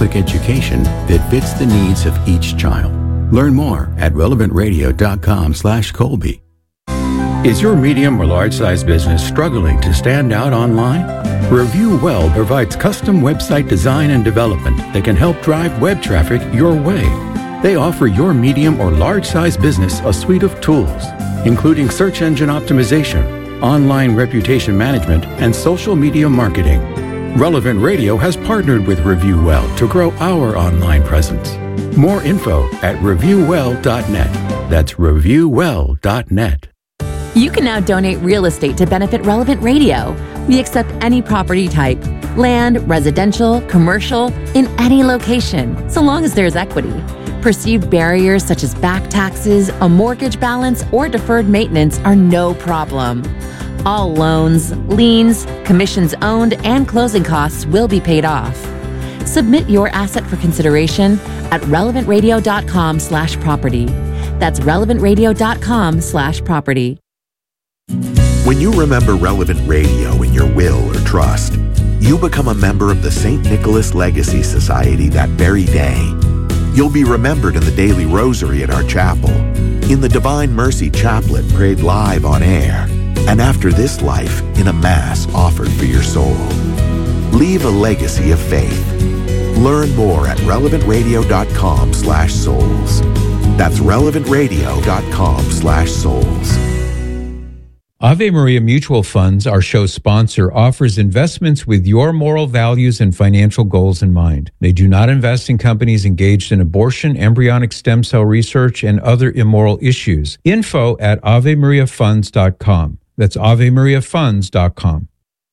Catholic education that fits the needs of each child. Learn more at relevantradio.com/Colby. Is your medium or large-size business struggling to stand out online? Review Well provides custom website design and development that can help drive web traffic your way. They offer your medium or large-size business a suite of tools, including search engine optimization, online reputation management, and social media marketing. Relevant Radio has partnered with Review Well to grow our online presence. More info at reviewwell.net. That's reviewwell.net. You can now donate real estate to benefit Relevant Radio. We accept any property type, land, residential, commercial, in any location, so long as there's equity. Perceived barriers such as back taxes, a mortgage balance, or deferred maintenance are no problem. All loans, liens, commissions owned, and closing costs will be paid off. Submit your asset for consideration at relevantradio.com/property. That's relevantradio.com/property. When you remember Relevant Radio in your will or trust, you become a member of the St. Nicholas Legacy Society that very day. You'll be remembered in the daily rosary at our chapel, in the Divine Mercy Chaplet prayed live on air, and after this life in a Mass offered for your soul. Leave a legacy of faith. Learn more at relevantradio.com/souls. That's relevantradio.com/souls. Ave Maria Mutual Funds, our show sponsor, offers investments with your moral values and financial goals in mind. They do not invest in companies engaged in abortion, embryonic stem cell research, and other immoral issues. Info at AveMariaFunds.com. That's AveMariaFunds.com.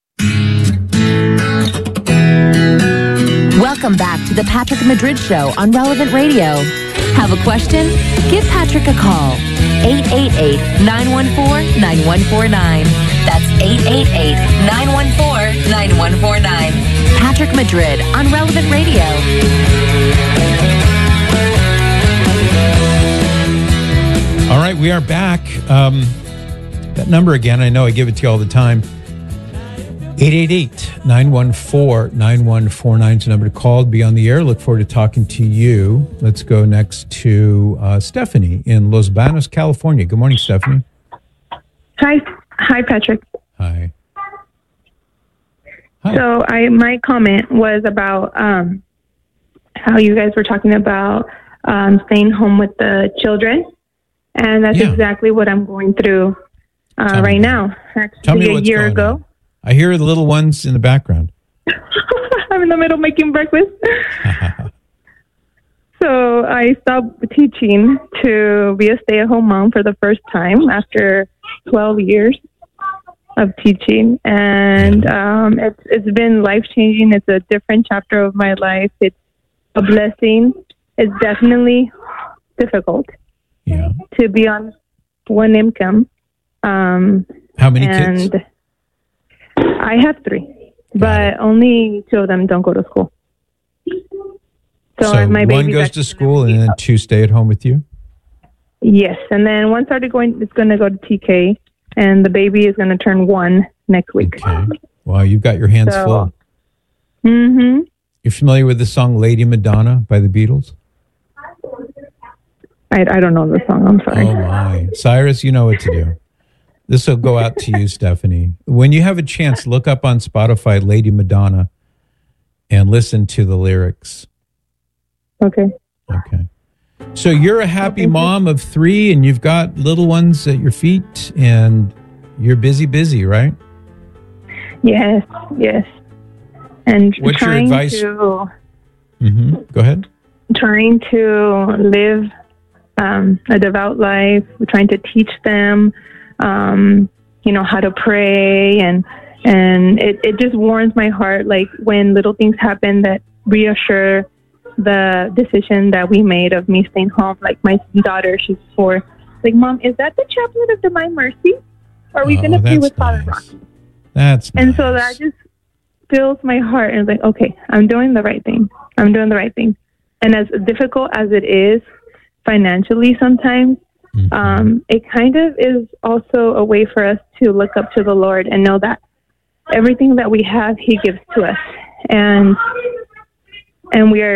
Welcome back to the Patrick Madrid Show on Relevant Radio. Have a question? Give Patrick a call. 888-914-9149. That's 888-914-9149. Patrick Madrid on Relevant Radio. All right, we are back. That number again, I know I give it to you all the time. 888-914-9149 is the number to call. Be on the air. Look forward to talking to you. Let's go next to Stephanie in Los Banos, California. Good morning, Stephanie. Hi, Patrick. Hi. So my comment was about how you guys were talking about staying home with the children, and that's exactly what I'm going through right now. Actually, a year ago. On. I hear the little ones in the background. I'm in the middle making breakfast. So I stopped teaching to be a stay-at-home mom for the first time after 12 years of teaching. And it's been life-changing. It's a different chapter of my life. It's a blessing. It's definitely difficult to be on one income. How many kids? I have 3, but only 2 of them don't go to school. So my one goes to school and then 2 stay at home with you? Yes, and then one started going, it's going to go to TK, and the baby is going to turn 1 next week. Okay. Wow, you've got your hands full. Mm-hmm. You're familiar with the song Lady Madonna by the Beatles? I don't know the song, I'm sorry. Oh my. Cyrus, you know what to do. This will go out to you, Stephanie. When you have a chance, look up on Spotify Lady Madonna and listen to the lyrics. Okay. So you're a happy mom of 3 and you've got little ones at your feet and you're busy, right? Yes. And what's your advice? Go ahead. Trying to live a devout life, trying to teach them how to pray, and it just warms my heart, like when little things happen that reassure the decision that we made of me staying home. Like my daughter, she's 4, like, Mom, is that the Chaplet of Divine Mercy? Or are we going to be with Father Rocky? That's nice. And so that just fills my heart, and it's like, okay, I'm doing the right thing. And as difficult as it is financially sometimes, it kind of is also a way for us to look up to the Lord and know that everything that we have, He gives to us. And we are